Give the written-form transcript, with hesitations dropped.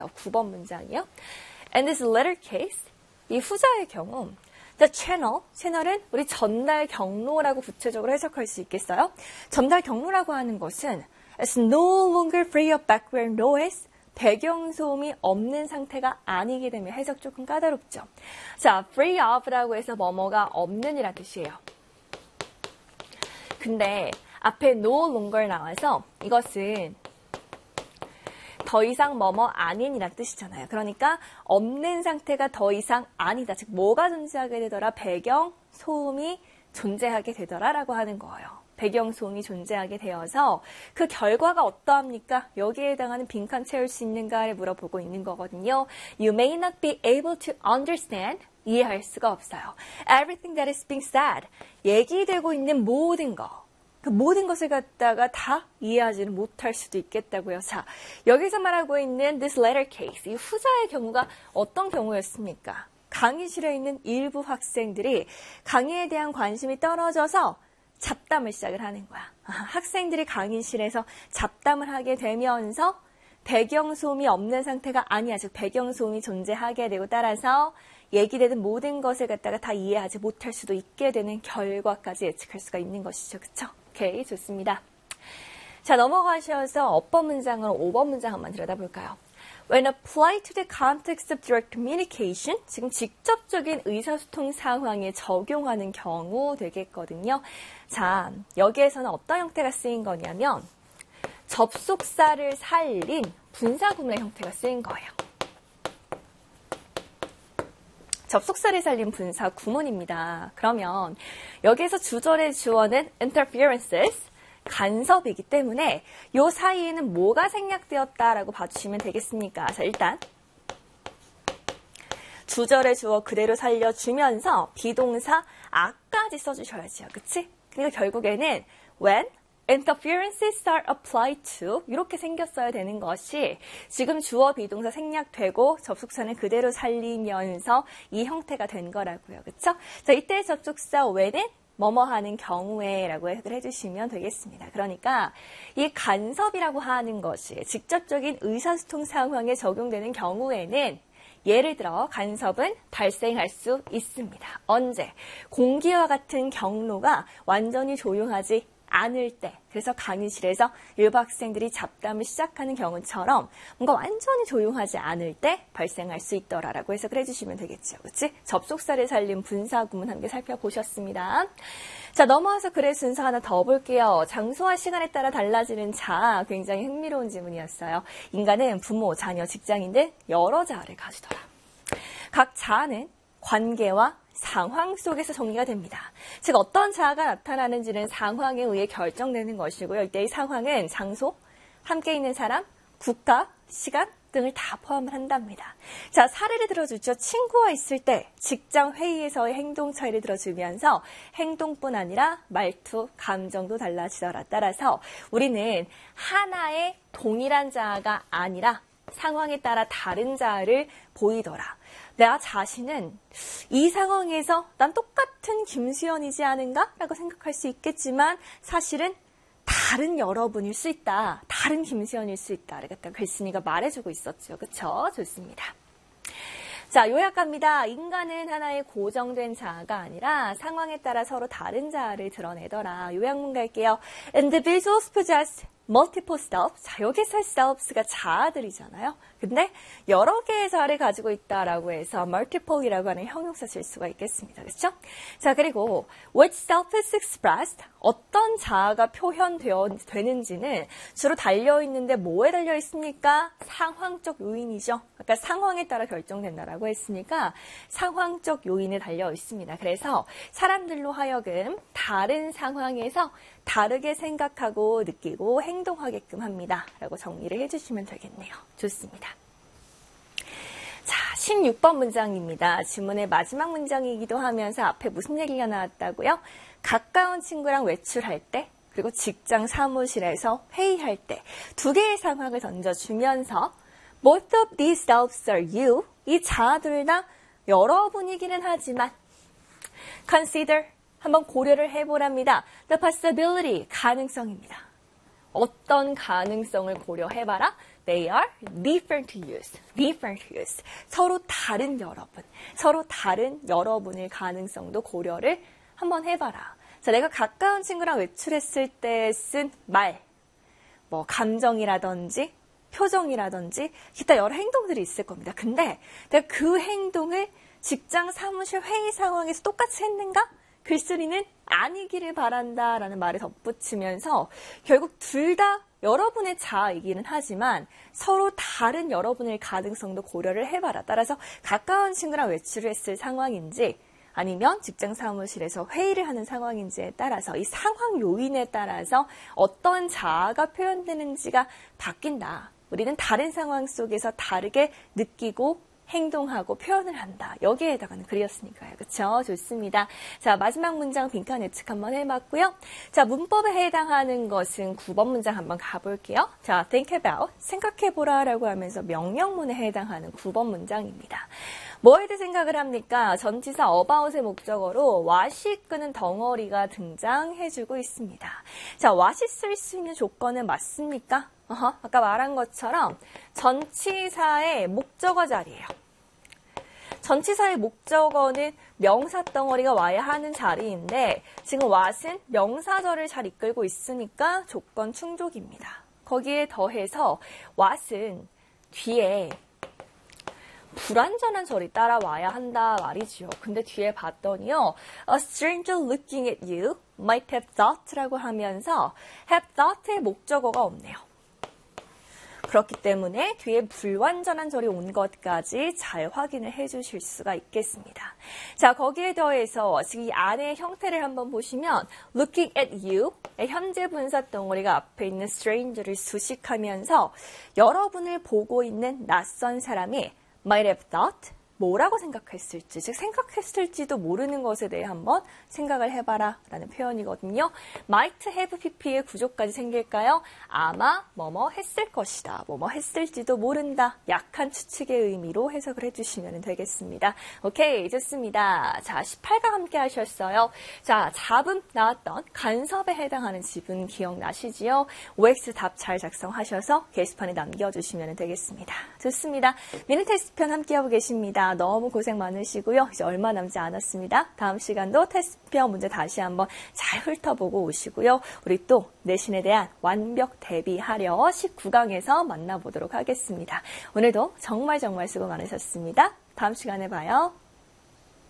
9번 문장이요. In this latter case, 이 후자의 경우 The channel, 채널은 우리 전달 경로라고 구체적으로 해석할 수 있겠어요? 전달 경로라고 하는 것은 It's no longer free of background noise. 배경소음이 없는 상태가 아니게 되면 해석 조금 까다롭죠. 자, free of라고 해서 뭐뭐가 없는이란 뜻이에요. 근데 앞에 no longer 나와서 이것은 더 이상 뭐뭐 아닌이란 뜻이잖아요. 그러니까 없는 상태가 더 이상 아니다. 즉 뭐가 존재하게 되더라? 배경 소음이 존재하게 되더라라고 하는 거예요. 배경 소음이 존재하게 되어서 그 결과가 어떠합니까? 여기에 해당하는 빈칸 채울 수 있는가를 물어보고 있는 거거든요. You may not be able to understand. 이해할 수가 없어요. Everything that is being said. 얘기되고 있는 모든 거. 그 모든 것을 갖다가 다 이해하지는 못할 수도 있겠다고요. 자, 여기서 말하고 있는 this latter case, 이 후자의 경우가 어떤 경우였습니까? 강의실에 있는 일부 학생들이 강의에 대한 관심이 떨어져서 잡담을 시작을 하는 거야. 학생들이 강의실에서 잡담을 하게 되면서 배경소음이 없는 상태가 아니야. 즉 배경소음이 존재하게 되고 따라서 얘기되는 모든 것을 갖다가 다 이해하지 못할 수도 있게 되는 결과까지 예측할 수가 있는 것이죠. 그쵸? 오케이, 좋습니다. 자, 넘어가셔서 어법 문장으로 5번 문장 한번 들여다볼까요? When applied to the context of direct communication, 지금 직접적인 의사소통 상황에 적용하는 경우 되겠거든요. 자, 여기에서는 어떤 형태가 쓰인 거냐면 접속사를 살린 분사구문의 형태가 쓰인 거예요. 접속사를 살린 분사 구문입니다. 그러면 여기에서 주절의 주어는 interferences, 간섭이기 때문에 요 사이에는 뭐가 생략되었다라고 봐주시면 되겠습니까? 자, 일단 주절의 주어 그대로 살려주면서 비동사 아까지 써주셔야죠. 그치? 그러니까 결국에는 when interferences are applied to 이렇게 생겼어야 되는 것이 지금 주어 비동사 생략되고 접속사는 그대로 살리면서 이 형태가 된 거라고요. 그쵸? 자, 이때 접속사 when은 뭐뭐 하는 경우에 라고 해석을 해주시면 되겠습니다. 그러니까 이 간섭이라고 하는 것이 직접적인 의사소통 상황에 적용되는 경우에는 예를 들어 간섭은 발생할 수 있습니다. 언제? 공기와 같은 경로가 완전히 조용하지 않을 때, 그래서 강의실에서 일부 학생들이 잡담을 시작하는 경우처럼 뭔가 완전히 조용하지 않을 때 발생할 수 있더라라고 해석을 해주시면 되겠죠. 그치? 접속사를 살린 분사구문 함께 살펴보셨습니다. 자, 넘어와서 글의 순서 하나 더 볼게요. 장소와 시간에 따라 달라지는 자, 굉장히 흥미로운 질문이었어요. 인간은 부모, 자녀, 직장인 등 여러 자아를 가지더라. 각 자아는 관계와 상황 속에서 정리가 됩니다. 즉 어떤 자아가 나타나는지는 상황에 의해 결정되는 것이고요. 이때 이 상황은 장소, 함께 있는 사람, 국가, 시간 등을 다 포함을 한답니다. 자, 사례를 들어주죠. 친구와 있을 때 직장 회의에서의 행동 차이를 들어주면서 행동뿐 아니라 말투, 감정도 달라지더라. 따라서 우리는 하나의 동일한 자아가 아니라 상황에 따라 다른 자아를 보이더라. 나 자신은 이 상황에서 난 똑같은 김수현이지 않은가? 라고 생각할 수 있겠지만 사실은 다른 여러분일 수 있다. 다른 김수현일 수 있다. 이렇게 글쓴이가 말해주고 있었죠. 그쵸? 좋습니다. 자, 요약합니다. 인간은 하나의 고정된 자아가 아니라 상황에 따라 서로 다른 자아를 드러내더라. 요약문 갈게요. Individuals possess multiple selves. 자, 여기서 selves가 자아들이잖아요. 근데 여러 개의 자아를 가지고 있다라고 해서 multiple이라고 하는 형용사 쓸 수가 있겠습니다. 그렇죠? 자, 그리고 which self is expressed? 어떤 자아가 표현되는지는 주로 달려있는데 뭐에 달려있습니까? 상황적 요인이죠. 그러니까 상황에 따라 결정된다라고 했으니까 상황적 요인에 달려있습니다. 그래서 사람들로 하여금 다른 상황에서 다르게 생각하고 느끼고 행동하게끔 합니다. 라고 정리를 해주시면 되겠네요. 좋습니다. 자, 16번 문장입니다. 지문의 마지막 문장이기도 하면서 앞에 무슨 얘기가 나왔다고요? 가까운 친구랑 외출할 때, 그리고 직장 사무실에서 회의할 때 두 개의 상황을 던져주면서 Both of these selves are you. 이 자아들 다 여러분이기는 하지만 Consider, 한번 고려를 해보랍니다. The possibility, 가능성입니다. 어떤 가능성을 고려해봐라? they are different use. different use. 서로 다른 여러분. 서로 다른 여러분의 가능성도 고려를 한번 해봐라. 자, 내가 가까운 친구랑 외출했을 때 쓴 말, 뭐 감정이라든지 표정이라든지 기타 여러 행동들이 있을 겁니다. 근데 내가 그 행동을 직장 사무실 회의 상황에서 똑같이 했는가? 글쓰리는 아니기를 바란다라는 말을 덧붙이면서 결국 둘 다 여러분의 자아이기는 하지만 서로 다른 여러분의 가능성도 고려를 해봐라. 따라서 가까운 친구랑 외출을 했을 상황인지 아니면 직장 사무실에서 회의를 하는 상황인지에 따라서 이 상황 요인에 따라서 어떤 자아가 표현되는지가 바뀐다. 우리는 다른 상황 속에서 다르게 느끼고 행동하고 표현을 한다. 여기에 해당하는 글이었으니까요. 그렇죠? 좋습니다. 자, 마지막 문장 빈칸 예측 한번 해봤고요. 자, 문법에 해당하는 것은 9번 문장 한번 가볼게요. 자, think about, 생각해보라 라고 하면서 명령문에 해당하는 9번 문장입니다. 뭐에 대해 생각을 합니까? 전치사 about의 목적어로 what이 이끄는 덩어리가 등장해주고 있습니다. 자, what이 쓸 수 있는 조건은 맞습니까? 아까 말한 것처럼 전치사의 목적어 자리예요. 전치사의 목적어는 명사 덩어리가 와야 하는 자리인데 지금 what은 명사절을 잘 이끌고 있으니까 조건 충족입니다. 거기에 더해서 what은 뒤에 불완전한 절이 따라와야 한다 말이죠. 근데 뒤에 봤더니요. A stranger looking at you might have thought라고 하면서 have thought의 목적어가 없네요. 그렇기 때문에 뒤에 불완전한 절이 온 것까지 잘 확인을 해주실 수가 있겠습니다. 자, 거기에 더해서 지금 이 안의 형태를 한번 보시면 looking at you의 현재 분사 덩어리가 앞에 있는 stranger를 수식하면서 여러분을 보고 있는 낯선 사람이 might have thought, 뭐라고 생각했을지, 즉 생각했을지도 모르는 것에 대해 한번 생각을 해봐라 라는 표현이거든요. might have pp의 구조까지 생길까요? 아마 뭐뭐 했을 것이다, 뭐뭐 했을지도 모른다, 약한 추측의 의미로 해석을 해주시면 되겠습니다. 오케이, 좋습니다. 자, 18강 함께 하셨어요. 자, 잡음 나왔던 간섭에 해당하는 지분 기억나시지요? OX 답 잘 작성하셔서 게시판에 남겨주시면 되겠습니다. 좋습니다. 미니 테스트편 함께 하고 계십니다. 너무 고생 많으시고요. 이제 얼마 남지 않았습니다. 다음 시간도 테스트편 문제 다시 한번 잘 훑어보고 오시고요. 우리 또 내신에 대한 완벽 대비하려 19강에서 만나보도록 하겠습니다. 오늘도 정말 수고 많으셨습니다. 다음 시간에 봐요.